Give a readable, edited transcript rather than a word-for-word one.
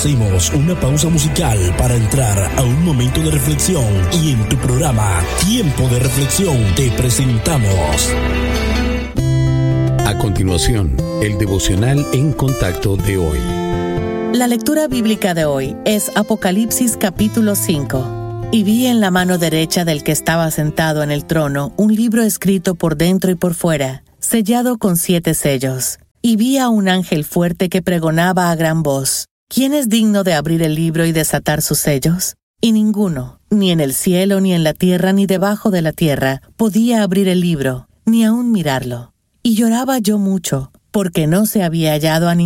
Hacemos una pausa musical para entrar a un momento de reflexión y en tu programa Tiempo de Reflexión te presentamos. A continuación, el devocional en contacto de hoy. La lectura bíblica de hoy es Apocalipsis capítulo 5. Y vi en la mano derecha del que estaba sentado en el trono un libro escrito por dentro y por fuera, sellado con 7 sellos. Y vi a un ángel fuerte que pregonaba a gran voz: ¿Quién es digno de abrir el libro y desatar sus sellos? Y ninguno, ni en el cielo, ni en la tierra, ni debajo de la tierra, podía abrir el libro, ni aun mirarlo. Y lloraba yo mucho, porque no se había hallado a